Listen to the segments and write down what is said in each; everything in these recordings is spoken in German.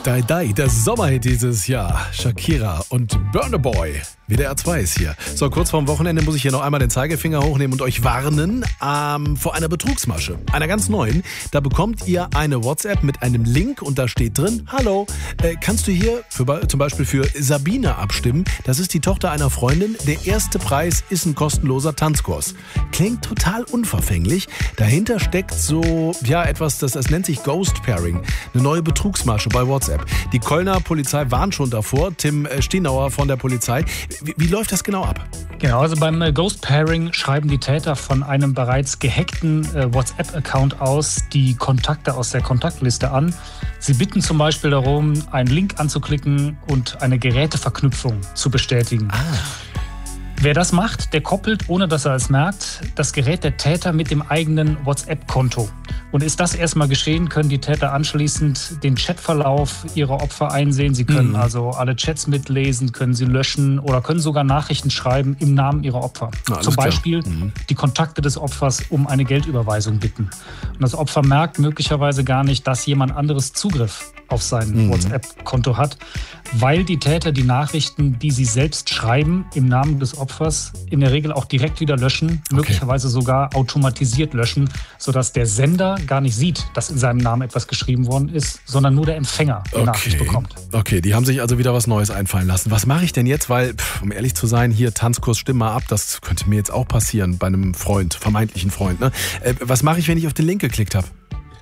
Die, der Sommerhit dieses Jahr. Shakira und Burna Boy. WDR 2 ist hier. So, kurz vorm Wochenende muss ich hier noch einmal den Zeigefinger hochnehmen und euch warnen vor einer Betrugsmasche. Einer ganz neuen. Da bekommt ihr eine WhatsApp mit einem Link und da steht drin: Hallo, kannst du hier zum Beispiel für Sabine abstimmen? Das ist die Tochter einer Freundin. Der erste Preis ist ein kostenloser Tanzkurs. Klingt total unverfänglich. Dahinter steckt so, etwas, das nennt sich Ghost Pairing. Eine neue Betrugsmasche bei WhatsApp. Die Kölner Polizei warnt schon davor. Tim Stienauer von der Polizei. Wie läuft das genau ab? Genau, also beim Ghost Pairing schreiben die Täter von einem bereits gehackten WhatsApp-Account aus die Kontakte aus der Kontaktliste an. Sie bitten zum Beispiel darum, einen Link anzuklicken und eine Geräteverknüpfung zu bestätigen. Wer das macht, der koppelt, ohne dass er es merkt, das Gerät der Täter mit dem eigenen WhatsApp-Konto. Und ist das erstmal geschehen, können die Täter anschließend den Chatverlauf ihrer Opfer einsehen. Sie können also alle Chats mitlesen, können sie löschen oder können sogar Nachrichten schreiben im Namen ihrer Opfer. Zum Beispiel die Kontakte des Opfers um eine Geldüberweisung bitten. Und das Opfer merkt möglicherweise gar nicht, dass jemand anderes Zugriff auf sein WhatsApp-Konto hat, weil die Täter die Nachrichten, die sie selbst schreiben, im Namen des Opfers in der Regel auch direkt wieder löschen, möglicherweise sogar automatisiert löschen, sodass der Sender gar nicht sieht, dass in seinem Namen etwas geschrieben worden ist, sondern nur der Empfänger die Nachricht bekommt. Okay, die haben sich also wieder was Neues einfallen lassen. Was mache ich denn jetzt? Weil, um ehrlich zu sein, hier Tanzkurs, stimm mal ab, das könnte mir jetzt auch passieren bei einem Freund, vermeintlichen Freund. Ne? Was mache ich, wenn ich auf den Link geklickt habe?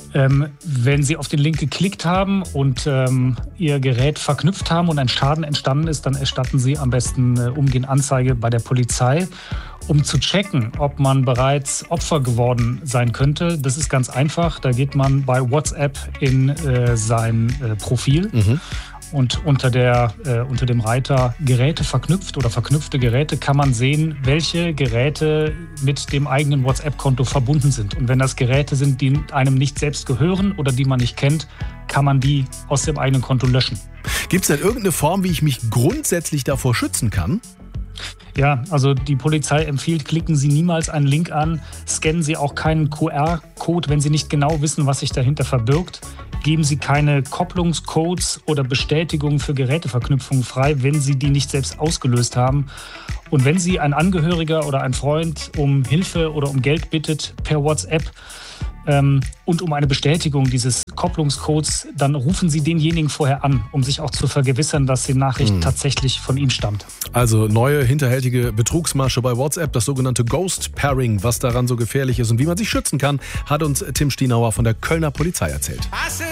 Wenn Sie auf den Link geklickt haben und Ihr Gerät verknüpft haben und ein Schaden entstanden ist, dann erstatten Sie am besten umgehend Anzeige bei der Polizei. Um zu checken, ob man bereits Opfer geworden sein könnte, das ist ganz einfach. Da geht man bei WhatsApp in sein Profil. Und unter dem Reiter Geräte verknüpft oder verknüpfte Geräte kann man sehen, welche Geräte mit dem eigenen WhatsApp-Konto verbunden sind. Und wenn das Geräte sind, die einem nicht selbst gehören oder die man nicht kennt, kann man die aus dem eigenen Konto löschen. Gibt es denn irgendeine Form, wie ich mich grundsätzlich davor schützen kann? Ja, also die Polizei empfiehlt, klicken Sie niemals einen Link an, scannen Sie auch keinen QR-Code, wenn Sie nicht genau wissen, was sich dahinter verbirgt. Geben Sie keine Kopplungscodes oder Bestätigungen für Geräteverknüpfungen frei, wenn Sie die nicht selbst ausgelöst haben. Und wenn Sie ein Angehöriger oder ein Freund um Hilfe oder um Geld bittet per WhatsApp und um eine Bestätigung dieses Kopplungscodes, dann rufen Sie denjenigen vorher an, um sich auch zu vergewissern, dass die Nachricht tatsächlich von ihm stammt. Also neue hinterhältige Betrugsmasche bei WhatsApp, das sogenannte Ghost Pairing, was daran so gefährlich ist und wie man sich schützen kann, hat uns Tim Stienauer von der Kölner Polizei erzählt.